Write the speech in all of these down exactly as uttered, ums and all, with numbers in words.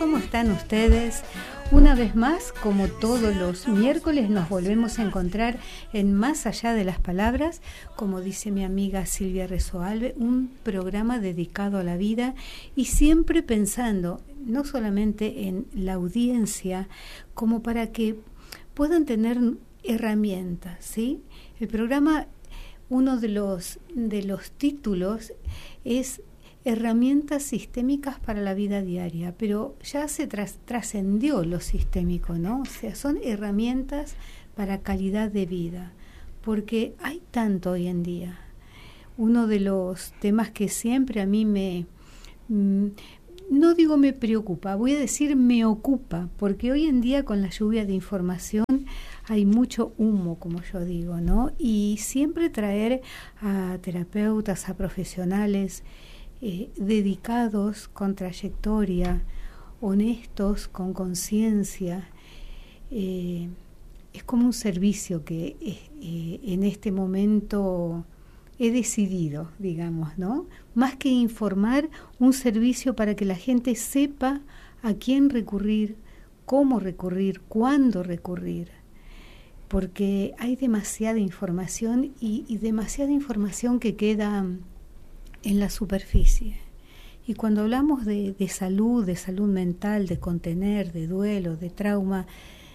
¿cómo están ustedes? Una vez más, como todos los miércoles, nos volvemos a encontrar en Más Allá de las Palabras, como dice mi amiga Silvia Resoalve, un programa dedicado a la vida y siempre pensando no solamente en la audiencia, como para que puedan tener herramientas, ¿sí? El programa, uno de los, de los títulos es herramientas sistémicas para la vida diaria, pero ya se tras, trascendió lo sistémico, ¿no? O sea, son herramientas para calidad de vida, porque hay tanto hoy en día. Uno de los temas que siempre a mí me, mm, no digo me preocupa, voy a decir me ocupa, porque hoy en día con la lluvia de información hay mucho humo, como yo digo, ¿no? Y siempre traer a terapeutas, a profesionales Eh, dedicados, con trayectoria, honestos, con conciencia. Eh, es como un servicio que eh, en este momento he decidido, digamos, ¿no? Más que informar, un servicio para que la gente sepa a quién recurrir, cómo recurrir, cuándo recurrir. Porque hay demasiada información y, y demasiada información que queda en la superficie. Y cuando hablamos de, de salud, de salud mental, de contener, de duelo, de trauma,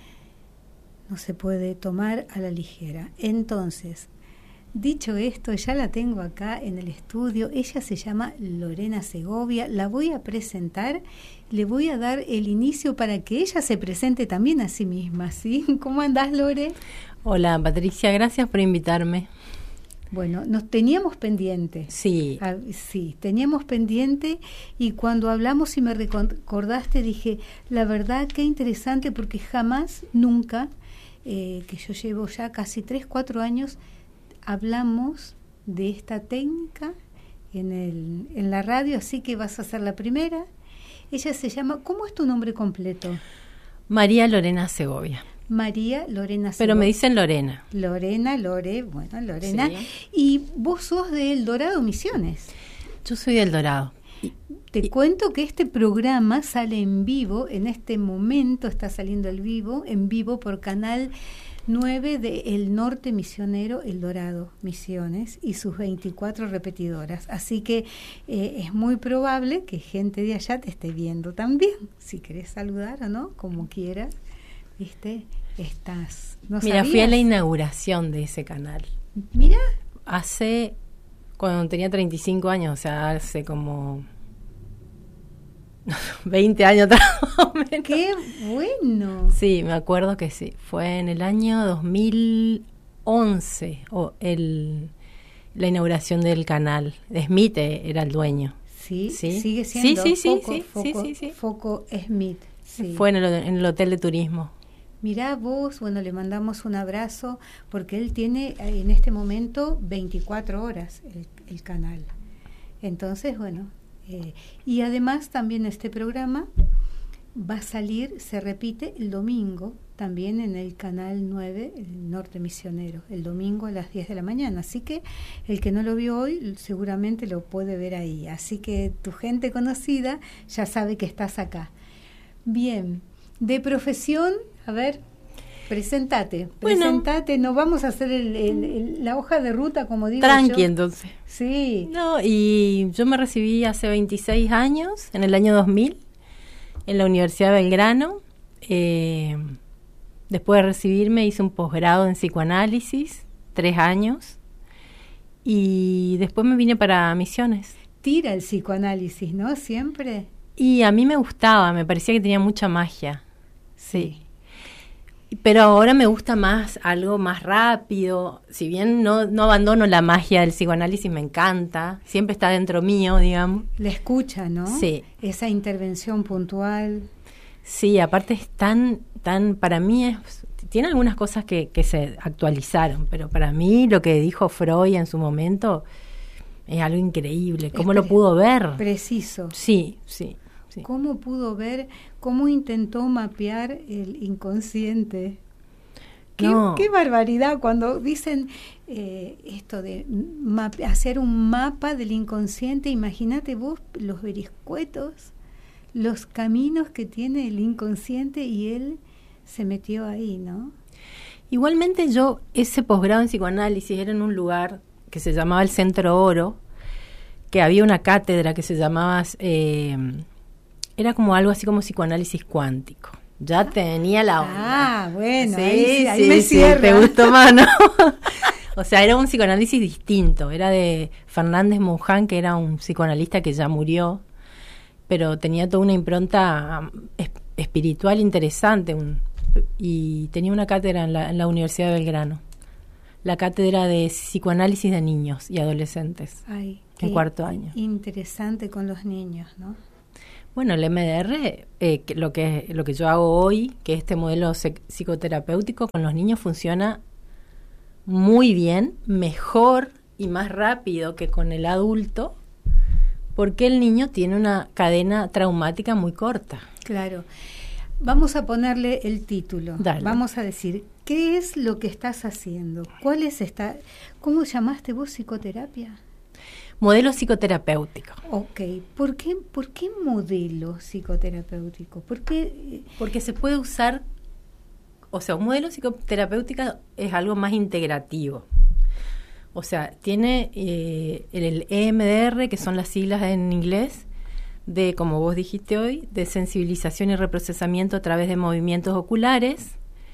no se puede tomar a la ligera. Entonces, dicho esto, ya la tengo acá en el estudio. Ella se llama Lorena Segovia. La voy a presentar, le voy a dar el inicio para que ella se presente también a sí misma, ¿sí? ¿Cómo andás, Lore? Hola, Patricia, gracias por invitarme. Bueno, nos teníamos pendiente. Sí. Ah, sí, teníamos pendiente y cuando hablamos y me recordaste dije, la verdad qué interesante porque jamás, nunca, eh, que yo llevo ya casi tres, cuatro años, hablamos de esta técnica en, el, en la radio, así que vas a ser la primera. Ella se llama, ¿cómo es tu nombre completo? María Lorena Segovia. María Lorena Segovia. Pero me dicen Lorena. Lorena, Lore, bueno, Lorena. Sí. Y vos sos de El Dorado, Misiones. Yo soy del Dorado. Te y, cuento que este programa sale en vivo, en este momento está saliendo el vivo, en vivo por Canal nueve de El Norte Misionero, El Dorado, Misiones, y sus veinticuatro repetidoras. Así que eh, es muy probable que gente de allá te esté viendo también. Si querés saludar o no, como quieras. ¿Viste? Estás. ¿No Mira, sabías? Fui a la inauguración de ese canal. Mira. Hace, cuando tenía treinta y cinco años, o sea, hace como veinte años atrás. ¡Qué bueno! Sí, me acuerdo que sí. Fue en el año dos mil once, o el, la inauguración del canal. Smith era el dueño. Sí, sí. Sigue siendo. Sí, sí, Foco, sí, Foco, sí, sí, sí. Foco Smith. Sí. Fue en el, en el hotel de turismo. Mirá vos, bueno, le mandamos un abrazo porque él tiene en este momento veinticuatro horas el, el canal. Entonces, bueno, eh, y además también este programa va a salir, se repite el domingo, también en el Canal nueve, el Norte Misionero, el domingo a las diez de la mañana. Así que el que no lo vio hoy seguramente lo puede ver ahí. Así que tu gente conocida ya sabe que estás acá. Bien, de profesión, a ver, presentate, bueno, presentate, no vamos a hacer el, el, el, la hoja de ruta como digo tranqui, yo. entonces. Sí. No, y yo me recibí hace veintiséis años, en el año dos mil, en la Universidad de Belgrano. Eh, después de recibirme hice un posgrado en psicoanálisis, tres años, y después me vine para Misiones. Tira el psicoanálisis, ¿no? Siempre. Y a mí me gustaba, me parecía que tenía mucha magia, sí. Pero ahora me gusta más algo más rápido. Si bien no, no abandono la magia del psicoanálisis, me encanta. Siempre está dentro mío, digamos. La escucha, ¿no? Sí. Esa intervención puntual. Sí, aparte es tan, tan, para mí es, tiene algunas cosas que, que se actualizaron, pero para mí lo que dijo Freud en su momento es algo increíble. ¿Cómo es lo pudo ver? Preciso. Sí, sí. Sí. ¿Cómo pudo ver, cómo intentó mapear el inconsciente? Qué, no. qué barbaridad cuando dicen eh, esto de map- hacer un mapa del inconsciente. Imagínate vos los vericuetos, los caminos que tiene el inconsciente y él se metió ahí, ¿no? Igualmente yo, ese posgrado en psicoanálisis era en un lugar que se llamaba el Centro Oro, que había una cátedra que se llamaba, eh, era como algo así como psicoanálisis cuántico. Ya tenía la onda. Ah, bueno, sí, ahí, sí, ahí sí, me sí, cierra. te gustó más, ¿no? O sea, era un psicoanálisis distinto. Era de Fernández Mouján, que era un psicoanalista que ya murió, pero tenía toda una impronta es, espiritual interesante. Un, y tenía una cátedra en la, en la Universidad de Belgrano. La cátedra de psicoanálisis de niños y adolescentes. Ay, en cuarto año. Interesante con los niños, ¿no? Bueno, el M D R, eh, que lo que lo que yo hago hoy, que este modelo psicoterapéutico con los niños funciona muy bien, mejor y más rápido que con el adulto, porque el niño tiene una cadena traumática muy corta. Claro. Vamos a ponerle el título. Dale. Vamos a decir, ¿qué es lo que estás haciendo? ¿Cuál es esta? ¿Cómo llamaste vos psicoterapia? Modelo psicoterapéutico. Ok. ¿Por qué, por qué modelo psicoterapéutico? ¿Por qué? Porque se puede usar, o sea, un modelo psicoterapéutico es algo más integrativo. O sea, tiene eh, el, el E M D R, que son las siglas en inglés, de, como vos dijiste hoy, de sensibilización y reprocesamiento a través de movimientos oculares.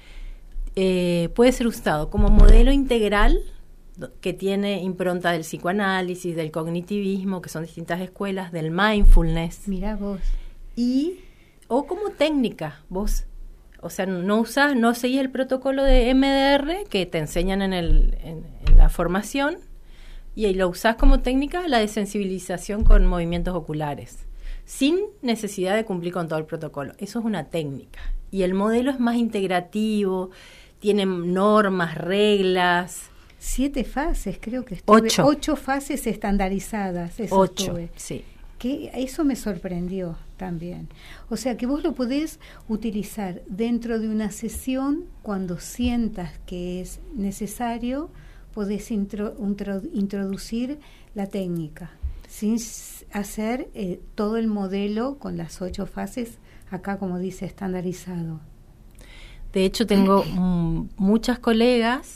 Eh, puede ser usado como modelo integral, que tiene impronta del psicoanálisis, del cognitivismo, que son distintas escuelas, del mindfulness. Mirá vos. Y, o como técnica, vos, o sea, no usás, no seguís el protocolo de M D R que te enseñan en, el, en, en la formación, y ahí lo usás como técnica, la desensibilización con movimientos oculares, sin necesidad de cumplir con todo el protocolo. Eso es una técnica. Y el modelo es más integrativo, tiene normas, reglas. Siete fases, creo que estuve. Ocho. Ocho fases estandarizadas. Eso Ocho, estuve. sí. Que eso me sorprendió también. O sea, que vos lo podés utilizar dentro de una sesión cuando sientas que es necesario, podés intro, intro, introducir la técnica, sin hacer eh, todo el modelo con las ocho fases, acá como dice, estandarizado. De hecho, tengo mm, muchas colegas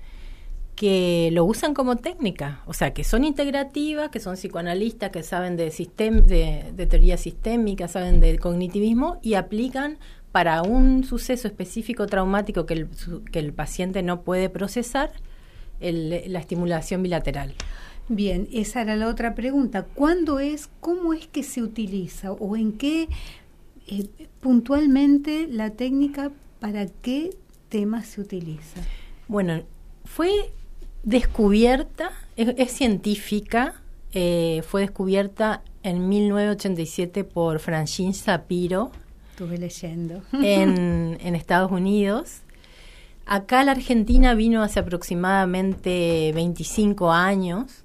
que lo usan como técnica, o sea, que son integrativas, que son psicoanalistas, que saben de, sistem- de, de teoría sistémica, saben de cognitivismo, y aplican para un suceso específico traumático que el, su, que el paciente no puede procesar, el, la estimulación bilateral. Bien, esa era la otra pregunta. ¿Cuándo es, cómo es que se utiliza o en qué eh, puntualmente la técnica, para qué temas se utiliza? Bueno, fue descubierta, es, es científica, eh, fue descubierta en mil novecientos ochenta y siete por Francine Shapiro. Estuve leyendo. En, en Estados Unidos. Acá a la Argentina vino hace aproximadamente veinticinco años.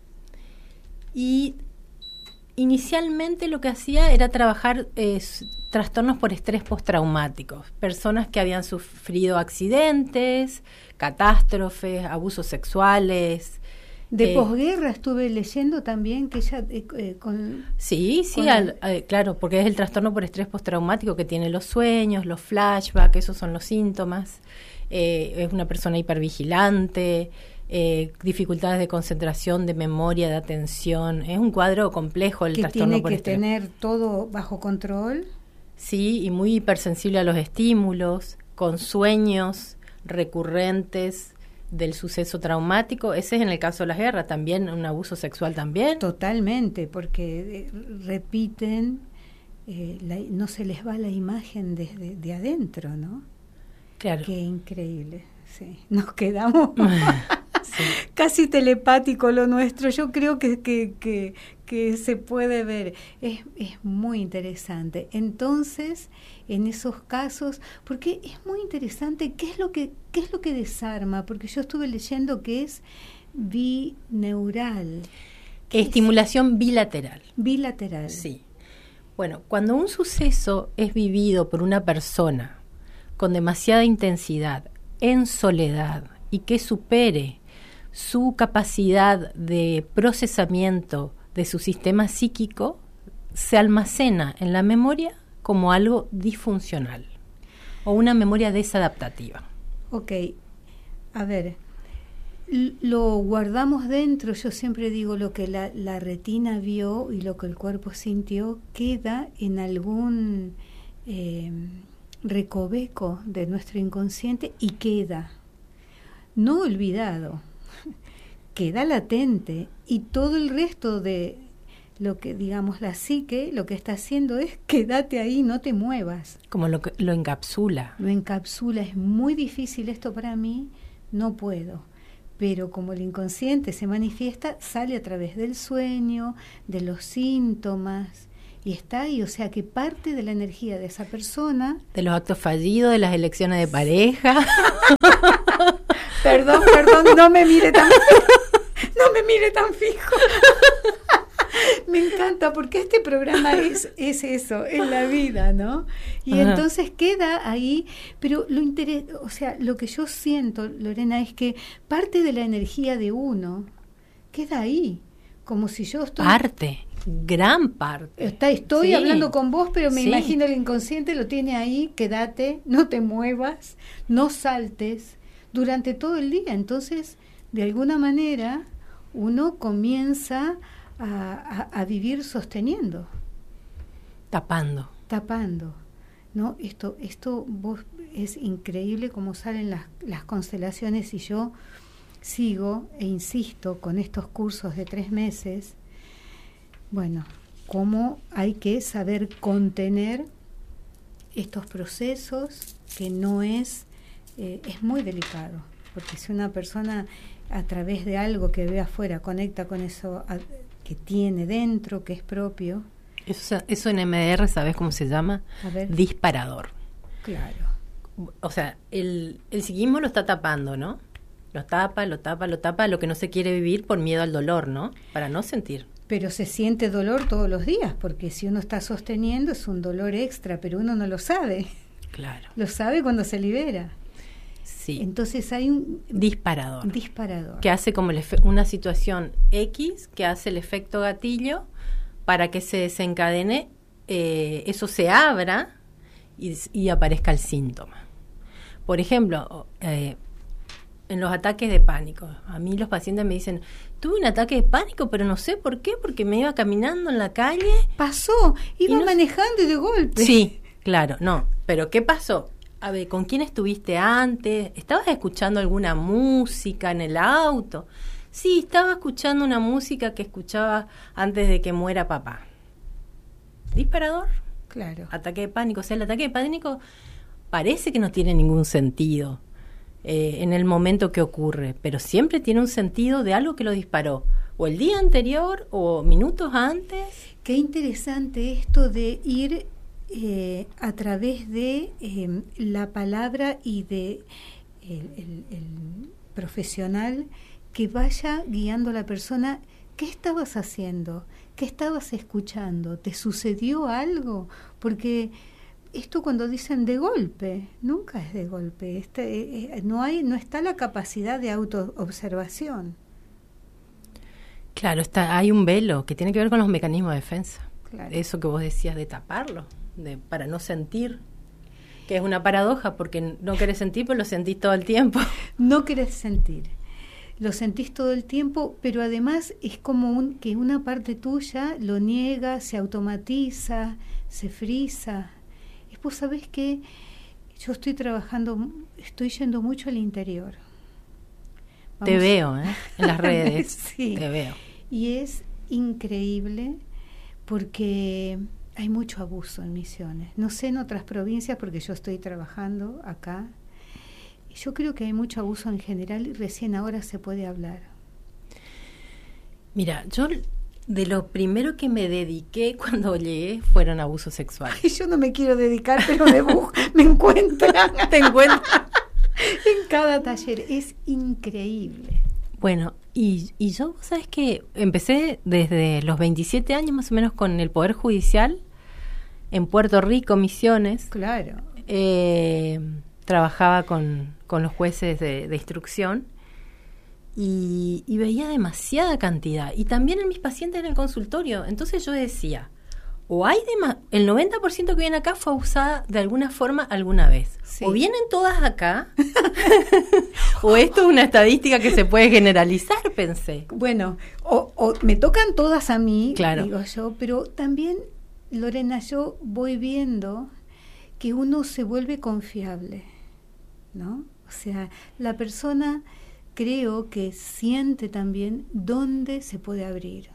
Y inicialmente lo que hacía era trabajar eh, trastornos por estrés postraumáticos, personas que habían sufrido accidentes, catástrofes, abusos sexuales. De eh, posguerra estuve leyendo también que ella eh, eh, con sí, sí, con al, eh, claro, porque es el trastorno por estrés postraumático que tiene los sueños, los flashbacks, esos son los síntomas. Eh, es una persona hipervigilante, eh, dificultades de concentración, de memoria, de atención. Es un cuadro complejo el que trastorno tiene por que estrés. tener todo bajo control. Sí, y muy hipersensible a los estímulos, con sueños recurrentes del suceso traumático. Ese es en el caso de las guerras, también un abuso sexual también. Totalmente, porque eh, repiten, eh, la, no se les va la imagen desde de adentro, ¿no? Claro. Qué increíble, sí. Nos quedamos sí. casi telepático lo nuestro. Yo creo que, que, que, que se puede ver. Es, es muy interesante. Entonces, en esos casos, porque es muy interesante, ¿qué es lo que, qué es lo que desarma? Porque yo estuve leyendo que es bineural. Estimulación bilateral. Bilateral. Sí. Bueno, cuando un suceso es vivido por una persona con demasiada intensidad, en soledad, y que supere su capacidad de procesamiento de su sistema psíquico, se almacena en la memoria como algo disfuncional o una memoria desadaptativa. Ok, a ver, lo guardamos dentro, yo siempre digo lo que la, la retina vio y lo que el cuerpo sintió queda en algún eh, recoveco de nuestro inconsciente y queda, no olvidado, queda latente y todo el resto de lo que, digamos, la psique, lo que está haciendo es quédate ahí, no te muevas. Como lo, que, lo encapsula. Lo encapsula, es muy difícil esto para mí, no puedo. Pero como el inconsciente se manifiesta, sale a través del sueño, de los síntomas, y está ahí, o sea que parte de la energía de esa persona... De los actos fallidos, de las elecciones de pareja. Perdón, perdón, no me mire tan no me mire tan fijo. Me encanta porque este programa es, es eso, es la vida, ¿no? Y Ajá. entonces queda ahí, pero lo interes- o sea, lo que yo siento, Lorena, es que parte de la energía de uno queda ahí, como si yo estoy... Parte, gran parte. Está, estoy sí. hablando con vos, pero me sí. imagino el inconsciente lo tiene ahí, quédate, no te muevas, no saltes, durante todo el día. Entonces, de alguna manera, uno comienza... A, a, a vivir sosteniendo, tapando, tapando, ¿no? Esto, esto vos, es increíble cómo salen las, las constelaciones y yo sigo e insisto con estos cursos de tres meses. Bueno, cómo hay que saber contener estos procesos que no es, eh, es muy delicado, porque si una persona a través de algo que ve afuera conecta con eso a, que tiene dentro, que es propio. Eso, eso en M D R, ¿sabes cómo se llama? A ver. Disparador. Claro. O sea, el, el psiquismo lo está tapando, ¿no? Lo tapa, lo tapa, lo tapa, lo que no se quiere vivir por miedo al dolor, ¿no? Para no sentir. Pero se siente dolor todos los días, porque si uno está sosteniendo es un dolor extra, pero uno no lo sabe. Claro. Lo sabe cuando se libera. Sí. Entonces hay un disparador. Disparador. Que hace como el efe- una situación X, que hace el efecto gatillo para que se desencadene, eh, eso se abra y, y aparezca el síntoma. Por ejemplo, eh, en los ataques de pánico, a mí los pacientes me dicen, tuve un ataque de pánico, pero no sé por qué, porque me iba caminando en la calle. Pasó, iba y no manejando y de golpe. Sí, claro, no, pero ¿qué pasó? A ver, ¿con quién estuviste antes? ¿Estabas escuchando alguna música en el auto? Sí, estaba escuchando una música que escuchaba antes de que muera papá. ¿Disparador? Claro. Ataque de pánico. O sea, el ataque de pánico parece que no tiene ningún sentido eh, en el momento que ocurre, pero siempre tiene un sentido de algo que lo disparó. O el día anterior, o minutos antes. Qué interesante esto de ir... Eh, a través de eh, la palabra y de el, el, el profesional que vaya guiando a la persona. ¿Qué estabas haciendo? ¿Qué estabas escuchando? ¿Te sucedió algo? Porque esto cuando dicen de golpe, nunca es de golpe. Este, eh, no hay, no está la capacidad de autoobservación. Claro, está, hay un velo que tiene que ver con los mecanismos de defensa. Claro. Eso que vos decías de taparlo. De, para no sentir, que es una paradoja porque no querés sentir, pero lo sentís todo el tiempo. No querés sentir, lo sentís todo el tiempo, pero además es como un, que una parte tuya lo niega, se automatiza, se frisa. Y vos sabés que yo estoy trabajando, estoy yendo mucho al interior. Vamos. Te veo, ¿eh? En las redes. Sí. Te veo. Y es increíble porque... hay mucho abuso en Misiones. No sé en otras provincias porque yo estoy trabajando acá. Yo creo que hay mucho abuso en general y recién ahora se puede hablar. Mira, yo de lo primero que me dediqué cuando llegué fueron abusos sexuales. Ay, yo no me quiero dedicar, pero me, bu- me encuentran. Te encuentran en cada taller. Es increíble. Bueno, y, y yo, ¿sabes qué? Empecé desde los veintisiete años más o menos con el Poder Judicial en Puerto Rico, Misiones. Claro. Eh, trabajaba con, con los jueces de, de instrucción y, y veía demasiada cantidad. Y también en mis pacientes en el consultorio. Entonces yo decía, o hay de el noventa por ciento que viene acá fue abusada de alguna forma alguna vez. Sí. O vienen todas acá, o esto es una estadística que se puede generalizar, pensé. Bueno, o, o me tocan todas a mí, claro. digo yo, pero también, Lorena, yo voy viendo que uno se vuelve confiable, ¿no? O sea, la persona creo que siente también dónde se puede abrir.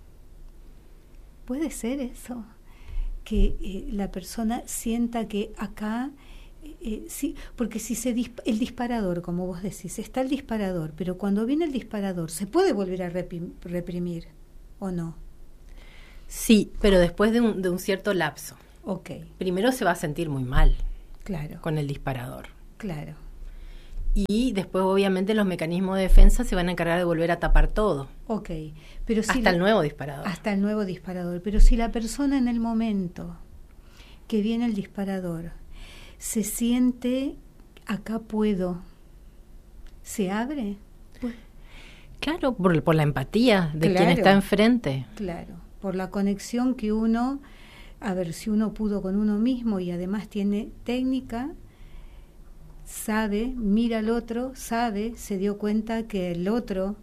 Puede ser eso, que eh, la persona sienta que acá, eh, sí, porque si se disp- el disparador, como vos decís, está el disparador, pero cuando viene el disparador, ¿se puede volver a reprim- reprimir o no? Sí, pero después de un, de un cierto lapso. Okay. Primero se va a sentir muy mal. Claro. Con el disparador. Claro. Y después, obviamente, los mecanismos de defensa se van a encargar de volver a tapar todo. Ok. Pero si hasta la, el nuevo disparador. Hasta el nuevo disparador. Pero si la persona en el momento que viene el disparador se siente, acá puedo, ¿se abre? Pues, claro, por, por la empatía de claro, quien está enfrente. Claro, por la conexión que uno, a ver si uno pudo con uno mismo y además tiene técnica, sabe, mira al otro, sabe, se dio cuenta que el otro...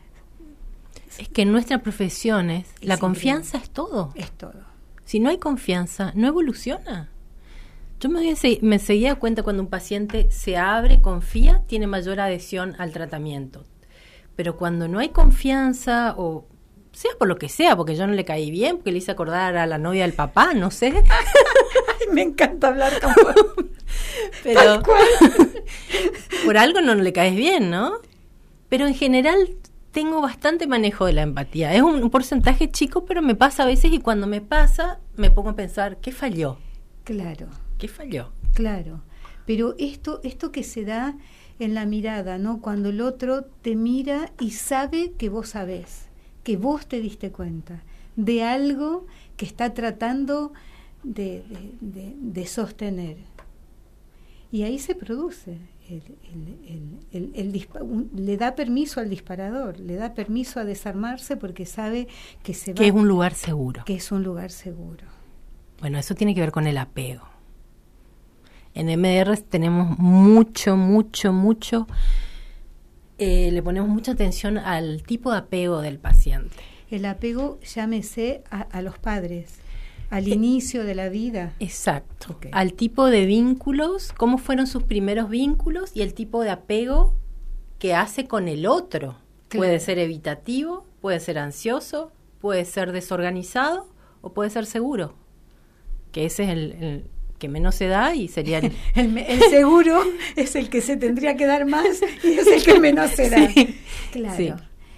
Es que en nuestras profesiones es la increíble. Confianza es todo. Es todo. Si no hay confianza, no evoluciona. Yo me, me seguía cuenta cuando un paciente se abre, confía, tiene mayor adhesión al tratamiento. Pero cuando no hay confianza, o sea por lo que sea, porque yo no le caí bien, porque le hice acordar a la novia del papá, no sé. Ay, me encanta hablar como... Pero tal cual. Por algo no le caes bien, ¿no? Pero en general tengo bastante manejo de la empatía. Es un, un porcentaje chico, pero me pasa a veces, y cuando me pasa me pongo a pensar, ¿qué falló? Claro. ¿Qué falló? Claro. Pero esto, esto que se da en la mirada, ¿no? Cuando el otro te mira y sabe que vos sabés, que vos te diste cuenta de algo que está tratando de, de, de, de sostener. Y ahí se produce, el, el, el, el, el dispa- un, le da permiso al disparador, le da permiso a desarmarse porque sabe que se va... Que es un lugar seguro. Que es un lugar seguro. Bueno, eso tiene que ver con el apego. En M D R tenemos mucho, mucho, mucho, eh, le ponemos mucha atención al tipo de apego del paciente. El apego, llámese a, a los padres. Al eh, inicio de la vida. Exacto. Okay. Al tipo de vínculos, cómo fueron sus primeros vínculos y el tipo de apego que hace con el otro. Claro. Puede ser evitativo, puede ser ansioso, puede ser desorganizado o puede ser seguro. Que ese es el, el que menos se da y sería... El, el, el seguro es el que se tendría que dar más y es el que menos se da. Sí. Claro. Sí.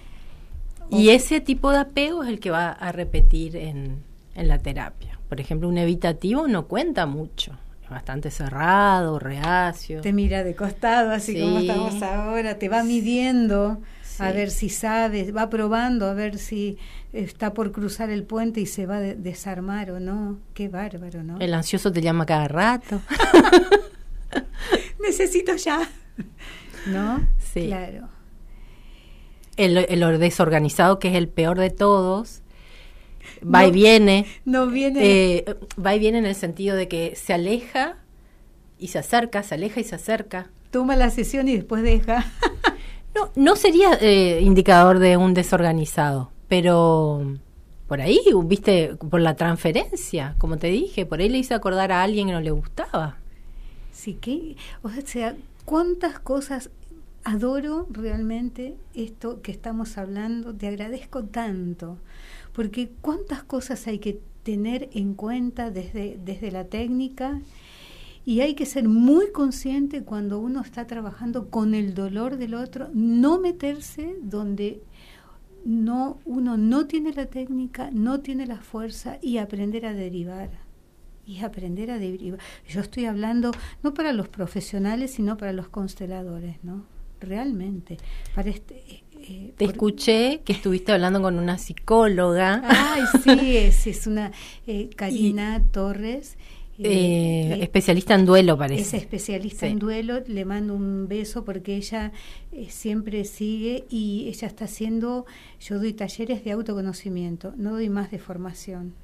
Y ese tipo de apego es el que va a repetir en... en la terapia. Por ejemplo, un evitativo no cuenta mucho, es bastante cerrado, reacio. Te mira de costado, así sí. como estamos ahora, te va midiendo, sí. a ver si sabe, va probando, a ver si está por cruzar el puente y se va a de- desarmar o no. Qué bárbaro, ¿no? El ansioso te llama cada rato. Necesito ya. ¿No? Sí. Claro. El, el desorganizado, que es el peor de todos, va no, y viene, no viene eh, va y viene en el sentido de que se aleja y se acerca, se aleja y se acerca. Toma la sesión y después deja. No, no sería eh, indicador de un desorganizado, pero por ahí, viste, por la transferencia, como te dije, por ahí le hice acordar a alguien que no le gustaba. Sí, que, o sea, cuántas cosas. Adoro realmente esto que estamos hablando, te agradezco tanto, porque cuántas cosas hay que tener en cuenta desde, desde la técnica, y hay que ser muy consciente cuando uno está trabajando con el dolor del otro, no meterse donde no uno no tiene la técnica, no tiene la fuerza, y aprender a derivar. Y aprender a derivar. Yo estoy hablando no para los profesionales, sino para los consteladores, ¿no? Realmente. Para este, eh, Te por... escuché que estuviste hablando con una psicóloga. Ay, sí, es, es una eh, Karina y, Torres. Eh, eh, especialista en duelo, parece. Es especialista sí. en duelo. Le mando un beso porque ella eh, siempre sigue y ella está haciendo, yo doy talleres de autoconocimiento, no doy más de formación.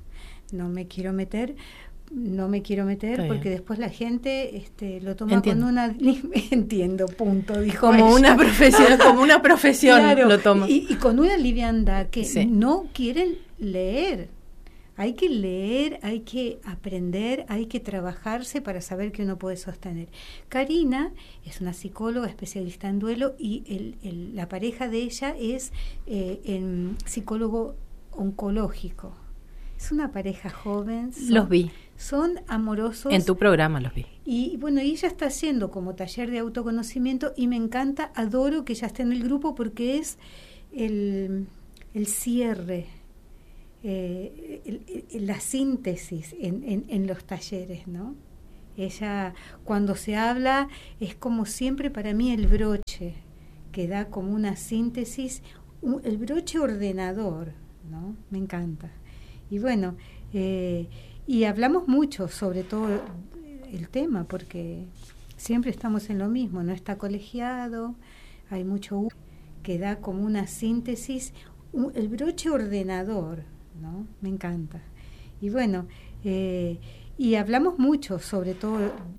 no me quiero meter, no me quiero meter porque después la gente este, lo toma Entiendo. con una... Entiendo, punto, dijo como ella. una profesión, como una profesión Claro, lo toma. Y, y con una liviandad que Sí. no quieren leer. Hay que leer, hay que aprender, hay que trabajarse para saber que uno puede sostener. Karina es una psicóloga especialista en duelo y el, el, la pareja de ella es eh, en psicólogo oncológico. Es una pareja joven. Son, Los vi. Son amorosos. En tu programa los vi. Y bueno, y ella está haciendo como taller de autoconocimiento y me encanta, adoro que ella esté en el grupo porque es el, el cierre. Eh, el, el, la síntesis en, en, en los talleres, ¿no? Ella, cuando se habla, es como siempre para mí el broche, que da como una síntesis, un, el broche ordenador, ¿no? Me encanta. Y bueno, eh, y hablamos mucho sobre todo el tema, porque siempre estamos en lo mismo, no está colegiado, hay mucho que da como una síntesis, un, el broche ordenador, ¿no? Me encanta. Y bueno, eh, y hablamos mucho sobre todo